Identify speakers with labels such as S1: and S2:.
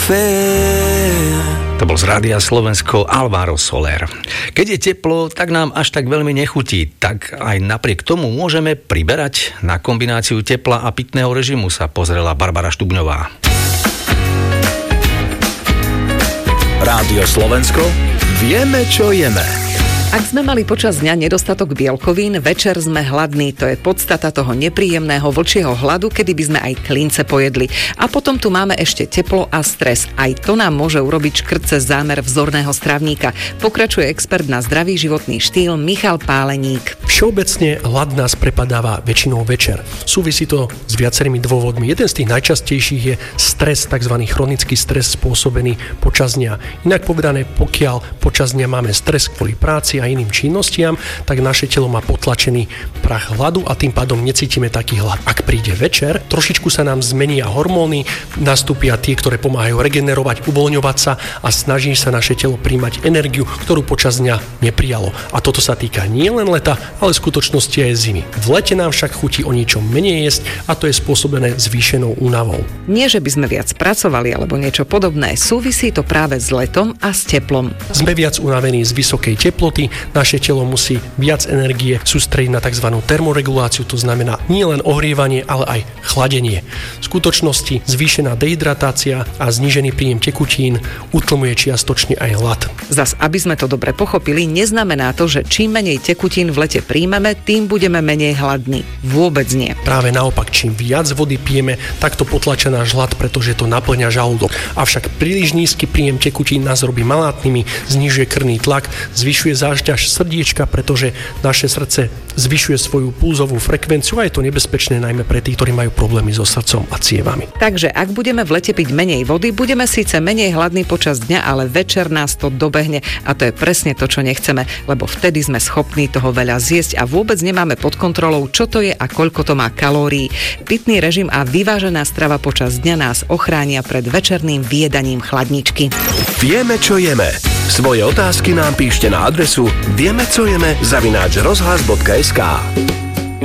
S1: To bol z Rádia Slovensko Alvaro Soler. Keď je teplo, tak nám až tak veľmi nechutí. Tak aj napriek tomu môžeme priberať. Na kombináciu tepla a pitného režimu sa pozrela Barbara Štubňová.
S2: Rádio Slovensko, vieme, čo jeme.
S3: Ak sme mali počas dňa nedostatok bielkovín, večer sme hladní. To je podstata toho nepríjemného vlčieho hladu, kedy by sme aj klince pojedli. A potom tu máme ešte teplo a stres. Aj to nám môže urobiť škrt cez zámer vzorného stravníka. Pokračuje expert na zdravý životný štýl Michal Páleník.
S4: Všeobecne hlad nás prepadáva väčšinou večer. Súvisí to s viacerými dôvodmi. Jeden z tých najčastejších je stres, tzv. Chronický stres spôsobený počas dňa. Inak povedané, pokiaľ počas dňa máme stres kvôli práci a iným činnostiam, tak naše telo má potlačený prach hladu a tým pádom necítime taký hlad. Ak príde večer, trošičku sa nám zmenia hormóny, nastúpia tie, ktoré pomáhajú regenerovať, uvoľňovať sa a snaží sa naše telo príjmať energiu, ktorú počas dňa neprijalo. A toto sa týka nielen leta, ale v skutočnosti aj zimy. V lete nám však chutí o niečo menej jesť a to je spôsobené zvýšenou únavou.
S3: Nie, že by sme viac pracovali alebo niečo podobné, súvisí to práve s letom a s teplom.
S4: Sme viac unavení z vysokej teploty, naše telo musí viac energie sústrediť na tzv. Termoreguláciu, to znamená nielen ohrievanie, ale aj chladenie. V skutočnosti zvýšená dehydratácia a znížený príjem tekutín utlmuje čiastočne aj hlad.
S3: Zas, aby sme to dobre pochopili, neznamená to, že čím menej tekutín v lete príjmeme, tým budeme menej hladní. Vôbec nie.
S4: Práve naopak, čím viac vody pijeme, tak to potlača náš hlad, pretože to naplňa žalúdok. Avšak príliš nízky príjem tekutín nás robí malátnymi, znižuje krvný tlak, zvyšuje záťaž srdiečka, pretože naše srdce zvyšuje svoju pulzovú frekvenciu a je to nebezpečné najmä pre tých, ktorí majú problémy so srdcom a cievami.
S3: Takže ak budeme v lete piť menej vody, budeme síce menej hladní počas dňa, ale večer nás to dobehne a to je presne to, čo nechceme, lebo vtedy sme schopní toho veľa zjesť a vôbec nemáme pod kontrolou, čo to je a koľko to má kalórií. Pitný režim a vyvážená strava počas dňa nás ochránia pred večerným vyjedaním chladničky.
S2: Vieme, čo jeme. Svoje otázky nám píšte na adresu viemecojeme@rozhlas.sk.